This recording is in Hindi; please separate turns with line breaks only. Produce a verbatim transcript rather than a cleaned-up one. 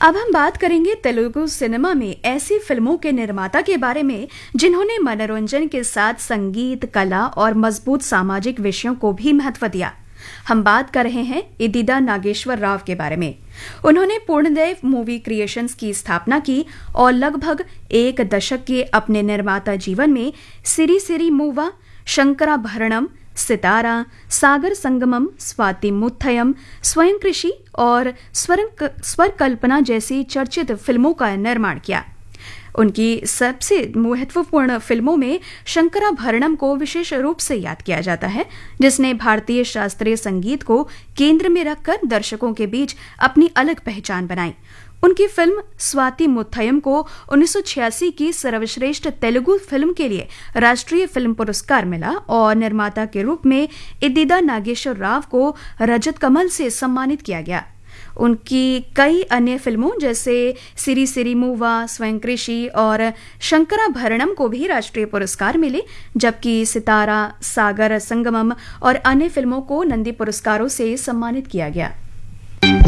अब हम बात करेंगे तेलुगु सिनेमा में ऐसी फिल्मों के निर्माता के बारे में जिन्होंने मनोरंजन के साथ संगीत, कला और मजबूत सामाजिक विषयों को भी महत्व दिया। हम बात कर रहे हैं इदिदा नागेश्वर राव के बारे में। उन्होंने पूर्णदेव मूवी क्रिएशंस की स्थापना की और लगभग एक दशक के अपने निर्माता जीवन में सिरी सिरी मूवा, शंकराभरणम, सितारा, सागर संगमम, स्वाति मुथयम, स्वयं कृषि और स्वर कल्पना जैसी चर्चित फिल्मों का निर्माण किया। उनकी सबसे महत्वपूर्ण फिल्मों में शंकराभरणम को विशेष रूप से याद किया जाता है, जिसने भारतीय शास्त्रीय संगीत को केंद्र में रखकर दर्शकों के बीच अपनी अलग पहचान बनाई। उनकी फिल्म स्वाति मुथयम को उन्नीस सौ छियासी की सर्वश्रेष्ठ तेलुगु फिल्म के लिए राष्ट्रीय फिल्म पुरस्कार मिला और निर्माता के रूप में इदिदा नागेश्वर राव को रजत कमल से सम्मानित किया गया। उनकी कई अन्य फिल्मों जैसे सिरी सिरी मूवा, स्वयं कृषि और शंकराभरणम को भी राष्ट्रीय पुरस्कार मिले, जबकि सितारा, सागर संगमम और अन्य फिल्मों को नंदी पुरस्कारों से सम्मानित किया गया।